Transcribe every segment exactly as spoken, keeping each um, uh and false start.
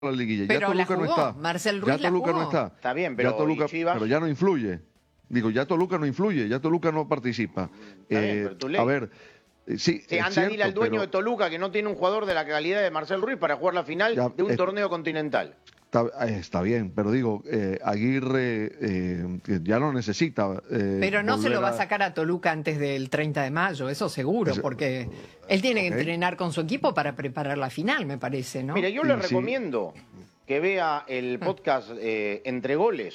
la liguilla. Pero ya Toluca la jugó, no está. Marcel Ruiz ya Toluca la no jugó. está. Está bien, pero ya Toluca, Chivas... pero ya no influye. Digo, ya Toluca no influye, ya Toluca no participa. Está eh, bien, pero tú a ver, eh, sí, Sí, es anda cierto, dile al dueño pero de Toluca que no tiene un jugador de la calidad de Marcel Ruiz para jugar la final Ya, de un eh, torneo continental. Está, eh, está bien, pero digo, eh, Aguirre eh, ya no necesita. Eh, Pero no se lo va a a... sacar a Toluca antes del treinta de mayo, eso seguro, Eso- porque él tiene que Ok. entrenar con su equipo para preparar la final, me parece, ¿no? Mira, yo Y le sí. recomiendo que vea el podcast eh, Entre Goles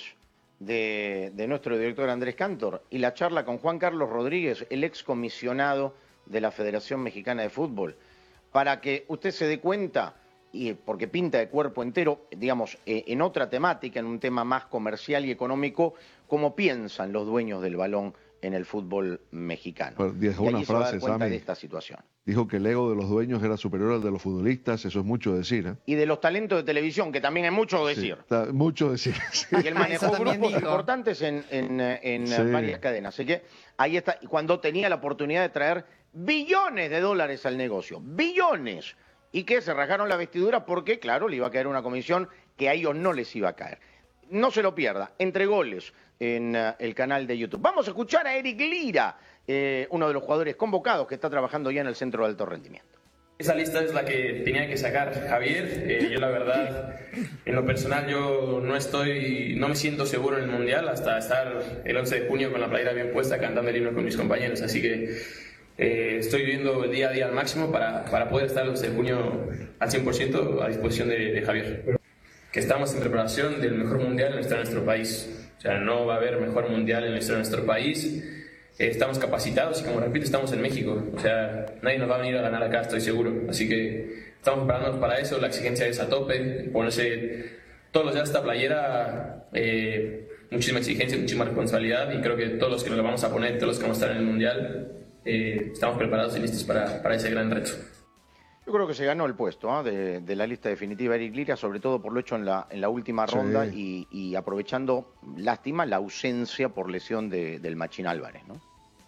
de, de nuestro director Andrés Cantor y la charla con Juan Carlos Rodríguez, el excomisionado de la Federación Mexicana de Fútbol, para que usted se dé cuenta, y porque pinta de cuerpo entero, digamos, eh, en otra temática, en un tema más comercial y económico, cómo piensan los dueños del balón en el fútbol mexicano. Pero dijo Y ahí una se va a dar frase, cuenta Sammy. de esta situación. Dijo que el ego de los dueños era superior al de los futbolistas, eso es mucho decir. ¿eh? Y de los talentos de televisión, que también es mucho Sí, decir. está mucho decir. sí. Y él manejó Eso también grupos dijo. importantes en, en, eh, en Sí. varias cadenas. Así que ahí está. Y cuando tenía la oportunidad de traer billones de dólares al negocio, billones, y que se rajaron la vestidura porque, claro, le iba a caer una comisión que a ellos no les iba a caer. No se lo pierda, Entre Goles en uh, el canal de YouTube. Vamos a escuchar a Eric Lira, eh, uno de los jugadores convocados que está trabajando ya en el Centro de Alto Rendimiento. Esa lista es la que tenía que sacar Javier. Eh, yo la verdad, en lo personal, yo no estoy, no me siento seguro en el Mundial hasta estar el once de junio con la playera bien puesta cantando el himno con mis compañeros. Así que eh, estoy viviendo el día a día al máximo para, para poder estar el once de junio al cien por ciento a disposición de, de Javier. Que estamos en preparación del mejor Mundial en la historia de nuestro país. O sea, no va a haber mejor Mundial en la historia de nuestro país. Estamos capacitados y, como repito, estamos en México. O sea, nadie nos va a venir a ganar acá, estoy seguro. Así que estamos preparándonos para eso. La exigencia es a tope. Ponerse todos los días esta playera, eh, muchísima exigencia, muchísima responsabilidad. Y creo que todos los que nos la vamos a poner, todos los que vamos a estar en el Mundial, eh, estamos preparados y listos para, para ese gran reto. Yo creo que se ganó el puesto ¿eh? de, de la lista definitiva Eric Lira, sobre todo por lo hecho en la, en la última Sí. ronda y, y aprovechando, lástima, la ausencia por lesión de, del Machín Álvarez, ¿no?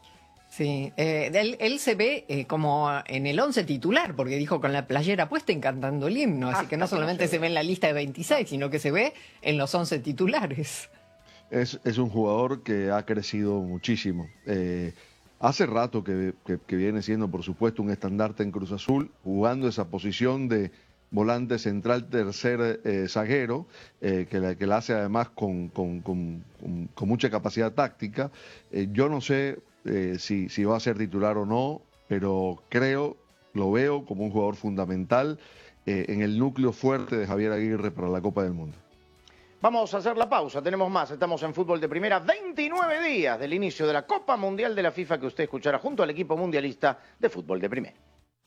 Sí, eh, él, él se ve eh, como en el once titular, porque dijo con la playera puesta y cantando el himno, así Ah, que no que no solamente se se ve. ve en la lista de veintiséis, sino que se ve en los once titulares. Es, es un jugador que ha crecido muchísimo. Eh, hace rato que, que- que viene siendo, por supuesto, un estandarte en Cruz Azul, jugando esa posición de volante central, tercer eh, zaguero, eh, que, la, que la hace además con, con- con- con- con mucha capacidad táctica. Eh, yo no sé eh, si, si va a ser titular o no, pero creo, lo veo como un jugador fundamental eh, en el núcleo fuerte de Javier Aguirre para la Copa del Mundo. Vamos a hacer la pausa, tenemos más, estamos en Fútbol de Primera, veintinueve días del inicio de la Copa Mundial de la FIFA que usted escuchará junto al equipo mundialista de Fútbol de Primera.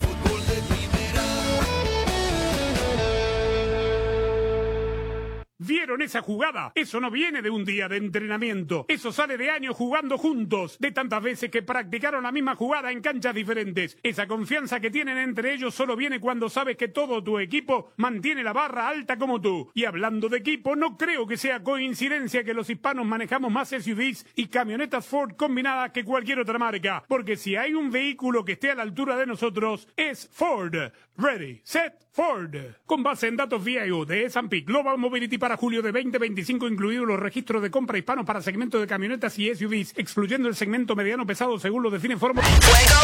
¿Vieron esa jugada? Eso no viene de un día de entrenamiento. Eso sale de años jugando juntos, de tantas veces que practicaron la misma jugada en canchas diferentes. Esa confianza que tienen entre ellos solo viene cuando sabes que todo tu equipo mantiene la barra alta como tú. Y hablando de equipo, no creo que sea coincidencia que los hispanos manejamos más S U Vs y camionetas Ford combinadas que cualquier otra marca. Porque si hay un vehículo que esté a la altura de nosotros, es Ford. Ready, set, Ford. Con base en datos V I O de S and P Global Mobility para julio de veinte veinticinco, incluidos los registros de compra hispanos para segmento de camionetas y S U Vs, excluyendo el segmento mediano pesado según lo define Fórmula.